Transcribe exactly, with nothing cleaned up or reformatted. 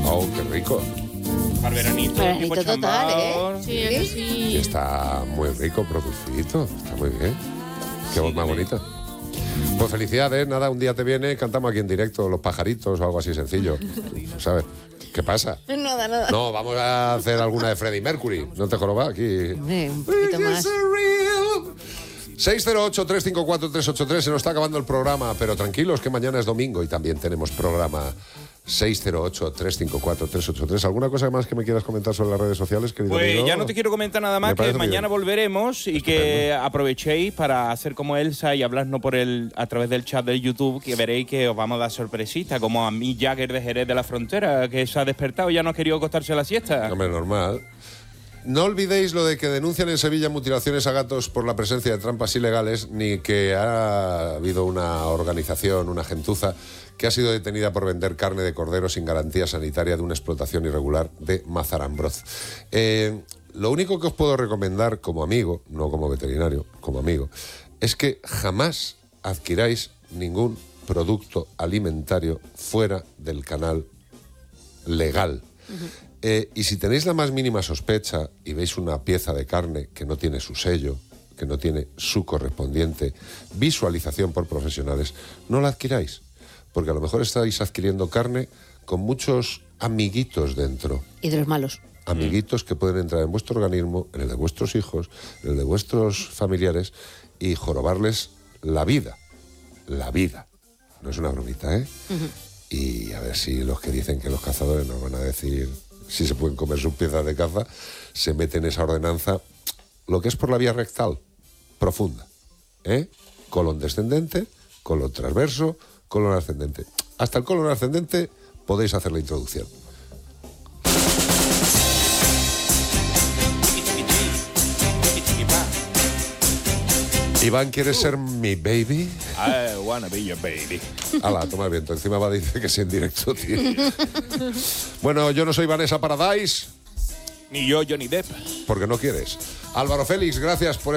Oh, qué rico. Para veranito, Veranito tipo total, chambao. ¿eh? Sí, es que sí. Y está muy rico, producidito. Está muy bien. Qué voz más bonita. Pues felicidades, nada, un día te viene, cantamos aquí en directo, Los Pajaritos o algo así sencillo. ¿Sabes? ¿Qué pasa? Nada, nada. No, vamos a hacer alguna de Freddie Mercury. ¿No te jorobas aquí? Hombre, un poquito más. seis cero ocho, tres cinco cuatro, tres ocho tres. Se nos está acabando el programa, pero tranquilos que mañana es domingo y también tenemos programa. Seis cero ocho, tres cinco cuatro, tres ocho tres. ¿Alguna cosa más que me quieras comentar sobre las redes sociales, querido Pues amigo? ya no te quiero comentar nada más, Me que parece muy mañana bien. volveremos y que aprovechéis para hacer como Elsa y hablarnos por el a través del chat de YouTube, que veréis que os vamos a dar sorpresita, como a mí Jagger de Jerez de la Frontera, que se ha despertado y ya no ha querido acostarse a la siesta. Hombre, normal. No olvidéis lo de que denuncian en Sevilla mutilaciones a gatos por la presencia de trampas ilegales, ni que ha habido una organización, una gentuza, que ha sido detenida por vender carne de cordero sin garantía sanitaria de una explotación irregular de Mazarambroz. Eh, lo único que os puedo recomendar como amigo, no como veterinario, como amigo, es que jamás adquiráis ningún producto alimentario fuera del canal legal. Uh-huh. Eh, y si tenéis la más mínima sospecha y veis una pieza de carne que no tiene su sello, que no tiene su correspondiente visualización por profesionales, no la adquiráis. Porque a lo mejor estáis adquiriendo carne con muchos amiguitos dentro. Y de los malos. Amiguitos que pueden entrar en vuestro organismo, en el de vuestros hijos, en el de vuestros familiares y jorobarles la vida. La vida. No es una bromita, ¿eh? Uh-huh. Y a ver si los que dicen que los cazadores nos van a decir si se pueden comer sus piezas de caza, se meten en esa ordenanza, lo que es por la vía rectal, profunda. ¿Eh? Colon descendente, colon transverso, colon ascendente. Hasta el colon ascendente podéis hacer la introducción. Iván, ¿quieres ser mi baby? I wanna be your baby. Ala, toma el viento. Encima va a decir que sí en directo, tío. Bueno, yo no soy Vanessa Paradise. Ni yo, Johnny Depp. Porque no quieres. Álvaro Félix, gracias por